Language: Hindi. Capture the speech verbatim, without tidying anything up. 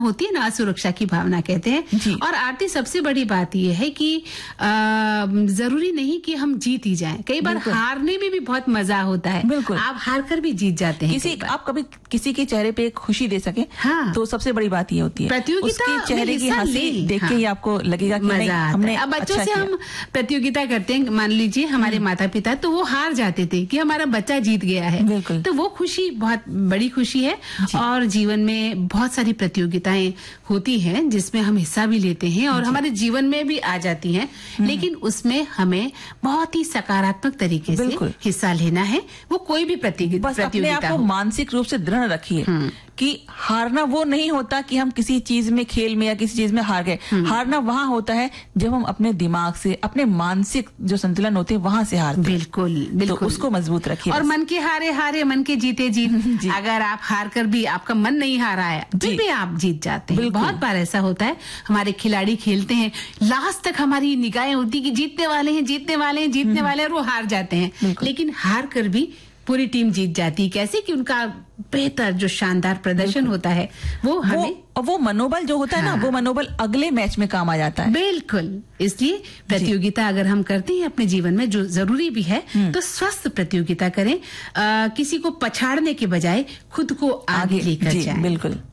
होती है ना, असुरक्षा की भावना कहते हैं। और आरती सबसे बड़ी बात यह है कि आ, जरूरी नहीं कि हम जीत ही जाएं। कई बार हारने में भी बहुत मजा होता है। बिल्कुल, आप हार कर भी जीत जाते हैं। किसी आप कभी किसी के चेहरे पे खुशी दे सके, हाँ, तो सबसे बड़ी बात ये होती है प्रतियोगिता उसके चेहरे की हंसी देख के ही आपको लगेगा कि नहीं हमने। अब बच्चों से हम प्रतियोगिता करते हैं, मान लीजिए हमारे माता पिता तो वो हार जाते थे कि हमारा बच्चा जीत गया है, तो वो खुशी बहुत बड़ी खुशी है। और जीवन में बहुत सारी प्रतियोगिताएं होती हैं जिसमें हम हिस्सा भी लेते हैं और हमारे जीवन में भी आ जाती हैं, लेकिन उसमें हमें बहुत ही सकारात्मक तरीके से हिस्सा लेना है। वो कोई भी प्रतियोगिता बस अपने आप को मानसिक रूप से दृढ़ रखिए कि हारना वो नहीं होता कि हम किसी चीज में, खेल में या किसी चीज में हार गए। हारना वहां होता है जब हम अपने दिमाग से, अपने मानसिक जो संतुलन होते हैं वहां से हारते हैं। बिल्कुल बिल्कुल, तो उसको मजबूत रखिए। और मन के हारे हारे, मन के जीते जीत। अगर आप हार कर भी आपका मन नहीं हारा है फिर भी आप जीत जाते हैं। बहुत बार ऐसा होता है, हमारे खिलाड़ी खेलते हैं, लास्ट तक हमारी निगाहें होती कि जीतने वाले हैं जीतने वाले हैं जीतने वाले हैं, और वो हार जाते हैं। लेकिन हार कर भी पूरी टीम जीत जाती है। कैसे कि उनका बेहतर जो शानदार प्रदर्शन होता है वो हमें वो, वो मनोबल जो होता है हाँ, ना वो मनोबल अगले मैच में काम आ जाता है। बिल्कुल, इसलिए प्रतियोगिता अगर हम करते हैं अपने जीवन में, जो जरूरी भी है, तो स्वस्थ प्रतियोगिता करें। आ, किसी को पछाड़ने के बजाय खुद को आगे, आगे लेकर जाएं। बिल्कुल।